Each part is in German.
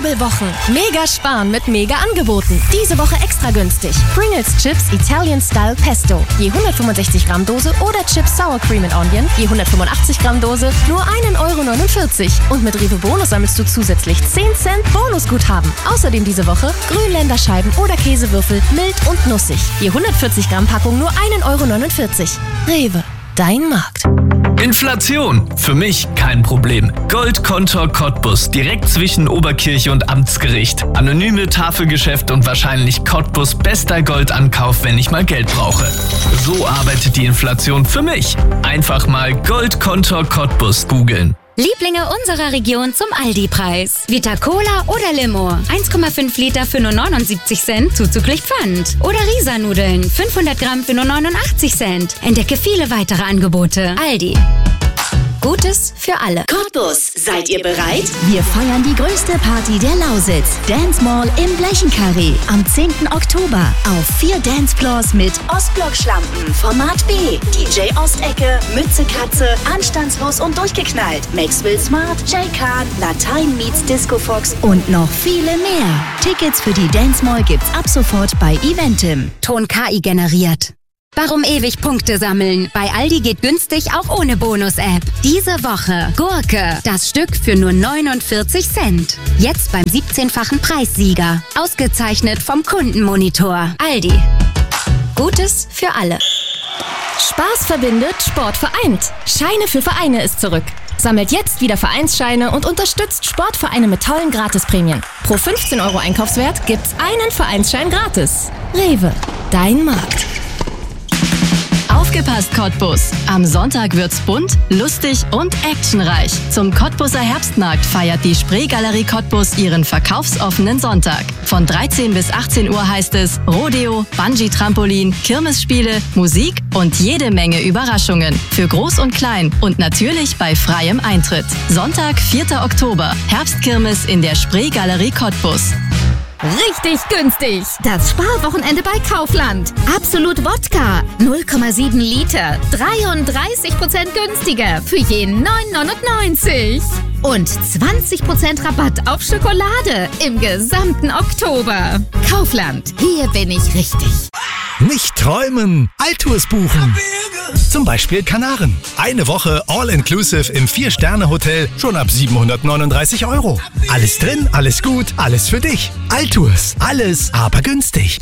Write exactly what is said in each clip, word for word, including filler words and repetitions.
Jubelwochen. Mega sparen mit mega Angeboten. Diese Woche extra günstig. Pringles Chips Italian Style Pesto. Je hundertfünfundsechzig Gramm Dose oder Chips Sour Cream and Onion. Je hundertfünfundachtzig Gramm Dose. Nur ein Euro neunundvierzig. Und mit Rewe Bonus sammelst du zusätzlich zehn Cent Bonusguthaben. Außerdem diese Woche Grünländerscheiben oder Käsewürfel mild und nussig. Je hundertvierzig Gramm Packung nur ein Euro neunundvierzig. Rewe, dein Markt. Inflation. Für mich kein Problem. Goldkontor Cottbus, direkt zwischen Oberkirche und Amtsgericht. Anonyme Tafelgeschäft und wahrscheinlich Cottbus bester Goldankauf, wenn ich mal Geld brauche. So arbeitet die Inflation für mich. Einfach mal Goldkontor Cottbus googeln. Lieblinge unserer Region zum Aldi-Preis. Vita Cola oder Limo. eins Komma fünf Liter für nur neunundsiebzig Cent, zuzüglich Pfand. Oder Risa-Nudeln, fünfhundert Gramm für nur neunundachtzig Cent. Entdecke viele weitere Angebote. Aldi. Gutes für alle. Cottbus, seid ihr bereit? Wir feiern die größte Party der Lausitz. Dance Mall im Blechenkarree. Am zehnten Oktober. Auf vier Dancefloors mit Ostblock-Schlampen, Format B, D J Ostecke, Mütze Katze, Anstandslos und durchgeknallt, Maxwell Smart, Jay Khan, Latein meets Disco Fox und noch viele mehr. Tickets für die Dance Mall gibt's ab sofort bei Eventim. Ton K I generiert. Warum ewig Punkte sammeln? Bei Aldi geht günstig auch ohne Bonus-App. Diese Woche Gurke, das Stück für nur neunundvierzig Cent. Jetzt beim siebzehnfachen Preissieger. Ausgezeichnet vom Kundenmonitor. Aldi. Gutes für alle. Spaß verbindet, Sport vereint. Scheine für Vereine ist zurück. Sammelt jetzt wieder Vereinsscheine und unterstützt Sportvereine mit tollen Gratisprämien. Pro fünfzehn Euro Einkaufswert gibt's einen Vereinsschein gratis. Rewe, dein Markt. Aufgepasst, Cottbus! Am Sonntag wird's bunt, lustig und actionreich. Zum Cottbuser Herbstmarkt feiert die Spreegalerie Cottbus ihren verkaufsoffenen Sonntag. Von dreizehn bis achtzehn Uhr heißt es Rodeo, Bungee-Trampolin, Kirmesspiele, Musik und jede Menge Überraschungen. Für Groß und Klein und natürlich bei freiem Eintritt. Sonntag, vierter Oktober. Herbstkirmes in der Spreegalerie Cottbus. Richtig günstig. Das Sparwochenende bei Kaufland. Absolut Wodka. null Komma sieben Liter. dreiunddreißig Prozent günstiger. Für je neun neunundneunzig. Und zwanzig Prozent Rabatt auf Schokolade im gesamten Oktober. Kaufland. Hier bin ich richtig. Nicht träumen, Altours buchen. Zum Beispiel Kanaren. Eine Woche All-Inclusive im vier-Sterne-Hotel schon ab siebenhundertneununddreißig Euro. Alles drin, alles gut, alles für dich. Altours, alles aber günstig.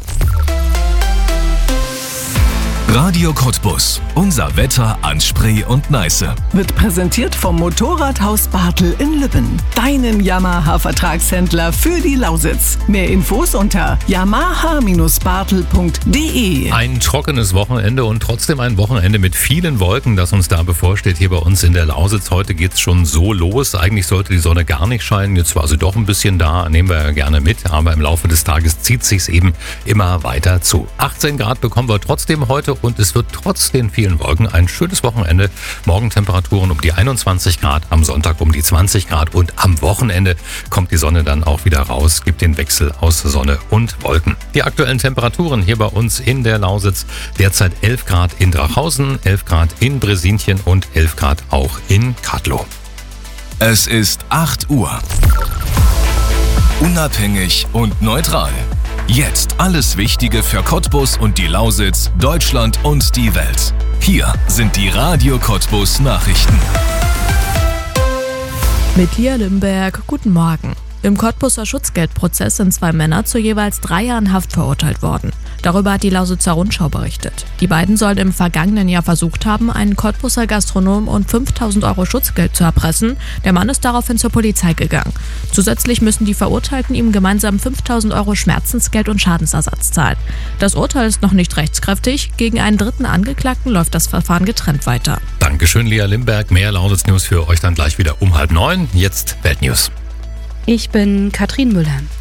Radio Cottbus. Unser Wetter an Spree und Neiße. Wird präsentiert vom Motorradhaus Bartel in Lübben. Deinem Yamaha-Vertragshändler für die Lausitz. Mehr Infos unter yamaha bartel punkt de. Ein trockenes Wochenende und trotzdem ein Wochenende mit vielen Wolken, das uns da bevorsteht hier bei uns in der Lausitz. Heute geht's schon so los. Eigentlich sollte die Sonne gar nicht scheinen. Jetzt war sie doch ein bisschen da. Nehmen wir ja gerne mit. Aber im Laufe des Tages zieht sich's eben immer weiter zu. achtzehn Grad bekommen wir trotzdem heute. Und es wird trotz den vielen Wolken ein schönes Wochenende. Morgen Temperaturen um die einundzwanzig Grad, am Sonntag um die zwanzig Grad und am Wochenende kommt die Sonne dann auch wieder raus, gibt den Wechsel aus Sonne und Wolken. Die aktuellen Temperaturen hier bei uns in der Lausitz, derzeit elf Grad in Drachhausen, elf Grad in Bresinchen und elf Grad auch in Kadlow. Es ist acht Uhr. Unabhängig und neutral. Jetzt alles Wichtige für Cottbus und die Lausitz, Deutschland und die Welt. Hier sind die Radio Cottbus Nachrichten. Mit Lia Limberg, guten Morgen. Im Cottbuser Schutzgeldprozess sind zwei Männer zu jeweils drei Jahren Haft verurteilt worden. Darüber hat die Lausitzer Rundschau berichtet. Die beiden sollen im vergangenen Jahr versucht haben, einen Cottbuser Gastronom um fünftausend Euro Schutzgeld zu erpressen. Der Mann ist daraufhin zur Polizei gegangen. Zusätzlich müssen die Verurteilten ihm gemeinsam fünftausend Euro Schmerzensgeld und Schadensersatz zahlen. Das Urteil ist noch nicht rechtskräftig. Gegen einen dritten Angeklagten läuft das Verfahren getrennt weiter. Dankeschön, Lia Limberg. Mehr Lausitz-News für euch dann gleich wieder um halb neun. Jetzt Weltnews. Ich bin Katrin Müller.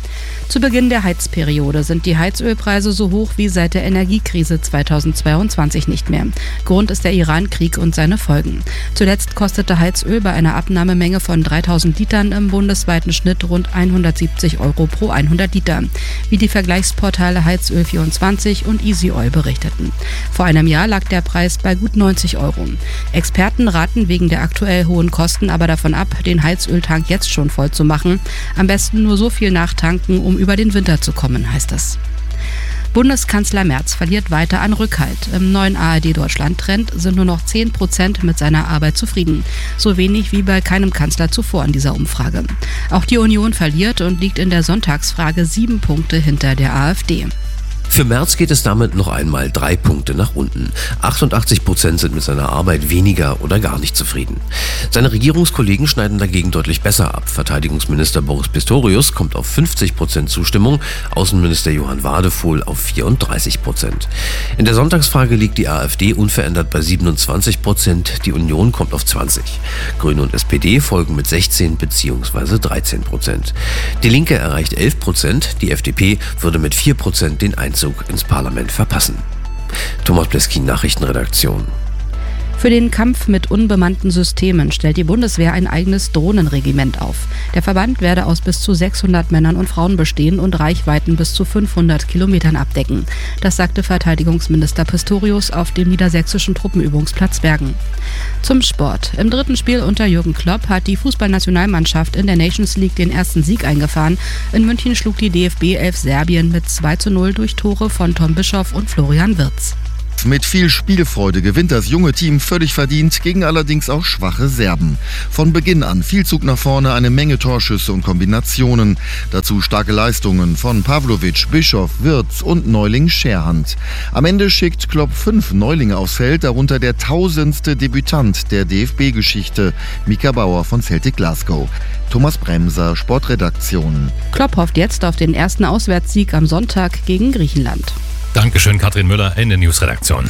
Zu Beginn der Heizperiode sind die Heizölpreise so hoch wie seit der Energiekrise zweitausendzweiundzwanzig nicht mehr. Grund ist der Iran-Krieg und seine Folgen. Zuletzt kostete Heizöl bei einer Abnahmemenge von dreitausend Litern im bundesweiten Schnitt rund hundertsiebzig Euro pro hundert Liter, wie die Vergleichsportale Heizöl vierundzwanzig und Easy Oil berichteten. Vor einem Jahr lag der Preis bei gut neunzig Euro. Experten raten wegen der aktuell hohen Kosten aber davon ab, den Heizöltank jetzt schon voll zu machen. Am besten nur so viel nachtanken, um über den Winter zu kommen, heißt es. Bundeskanzler Merz verliert weiter an Rückhalt. Im neuen A R D-Deutschland-Trend sind nur noch zehn Prozent mit seiner Arbeit zufrieden. So wenig wie bei keinem Kanzler zuvor in dieser Umfrage. Auch die Union verliert und liegt in der Sonntagsfrage sieben Punkte hinter der AfD. Für Merz geht es damit noch einmal drei Punkte nach unten. achtundachtzig Prozent sind mit seiner Arbeit weniger oder gar nicht zufrieden. Seine Regierungskollegen schneiden dagegen deutlich besser ab. Verteidigungsminister Boris Pistorius kommt auf fünfzig Prozent Zustimmung, Außenminister Johann Wadefuhl auf vierunddreißig Prozent. In der Sonntagsfrage liegt die AfD unverändert bei siebenundzwanzig Prozent, die Union kommt auf zwanzig. Grüne und S P D folgen mit sechzehn bzw. dreizehn Prozent. Die Linke erreicht elf Prozent, die F D P würde mit vier Prozent den Einzug ins Parlament verpassen. Thomas Bleskin, Nachrichtenredaktion. Für den Kampf mit unbemannten Systemen stellt die Bundeswehr ein eigenes Drohnenregiment auf. Der Verband werde aus bis zu sechshundert Männern und Frauen bestehen und Reichweiten bis zu fünfhundert Kilometern abdecken. Das sagte Verteidigungsminister Pistorius auf dem niedersächsischen Truppenübungsplatz Bergen. Zum Sport. Im dritten Spiel unter Jürgen Klopp hat die Fußballnationalmannschaft in der Nations League den ersten Sieg eingefahren. In München schlug die D F B elf Serbien mit zwei zu null durch Tore von Tom Bischoff und Florian Wirtz. Mit viel Spielfreude gewinnt das junge Team völlig verdient gegen allerdings auch schwache Serben. Von Beginn an viel Zug nach vorne, eine Menge Torschüsse und Kombinationen. Dazu starke Leistungen von Pavlovic, Bischoff, Wirtz und Neuling Scherhand. Am Ende schickt Klopp fünf Neulinge aufs Feld, darunter der tausendste Debütant der D F B-Geschichte, Mika Bauer von Celtic Glasgow. Thomas Bremser, Sportredaktion. Klopp hofft jetzt auf den ersten Auswärtssieg am Sonntag gegen Griechenland. Dankeschön, Katrin Müller in der Newsredaktion.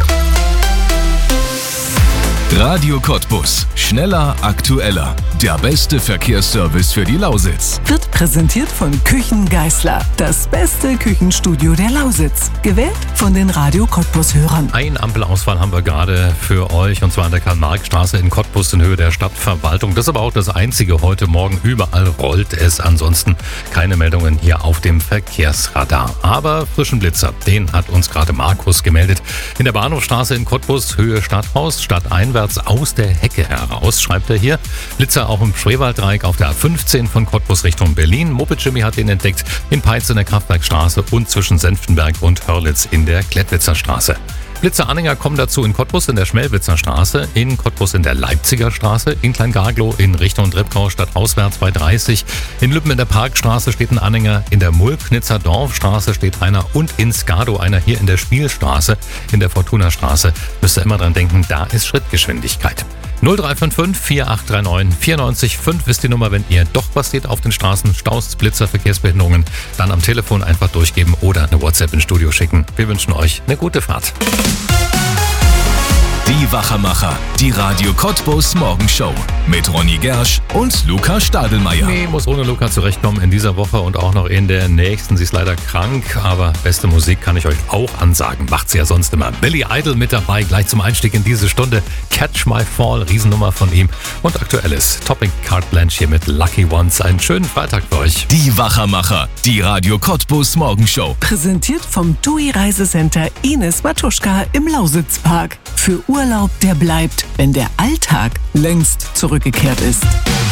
Radio Cottbus. Schneller, aktueller. Der beste Verkehrsservice für die Lausitz. Wird präsentiert von Küchen Geisler. Das beste Küchenstudio der Lausitz. Gewählt von den Radio Cottbus-Hörern. Ein Ampelausfall haben wir gerade für euch, und zwar an der Karl-Marx-Straße in Cottbus in Höhe der Stadtverwaltung. Das ist aber auch das einzige heute Morgen. Überall rollt es. Ansonsten keine Meldungen hier auf dem Verkehrsradar. Aber frischen Blitzer, den hat uns gerade Markus gemeldet. In der Bahnhofstraße in Cottbus, Höhe Stadthaus, stadteinwärts aus der Hecke heraus, schreibt er hier. Blitzer auch im Spreewalddreieck auf der A fünfzehn von Cottbus Richtung Berlin. Moped Jimmy hat den entdeckt in Peitz in der Kraftwerkstraße und zwischen Senftenberg und Hörlitz in der Klettwitzer Straße. Blitzeranhänger kommen dazu in Cottbus in der Schmelwitzer Straße, in Cottbus in der Leipziger Straße, in Kleingarglow in Richtung Drippkau stadthauswärts bei dreißig. In Lübben in der Parkstraße steht ein Anhänger, in der Mulknitzer Dorfstraße steht einer und in Skado einer hier in der Spielstraße, in der Fortuna-Straße. Müsst ihr immer dran denken, da ist Schrittgeschwindigkeit. null drei fünf fünf vier acht drei neun vier neun fünf ist die Nummer, wenn ihr doch was seht auf den Straßen, Staus, Blitzer, Verkehrsbehinderungen, dann am Telefon einfach durchgeben oder eine WhatsApp ins Studio schicken. Wir wünschen euch eine gute Fahrt. Die Wachermacher, die Radio Cottbus Morgenshow mit Ronny Gersch und Luca Stadelmeier. Nee, muss ohne Luca zurechtkommen in dieser Woche und auch noch in der nächsten. Sie ist leider krank, aber beste Musik kann ich euch auch ansagen. Macht sie ja sonst immer. Billy Idol mit dabei, gleich zum Einstieg in diese Stunde. Catch My Fall, Riesennummer von ihm. Und aktuelles Topic Carte Blanche hier mit Lucky Ones. Einen schönen Freitag für euch. Die Wachermacher, die Radio Cottbus Morgenshow. Präsentiert vom T U I Reisecenter Ines Matuschka im Lausitzpark. Für Urlaub, der bleibt, wenn der Alltag längst zurückgekehrt ist.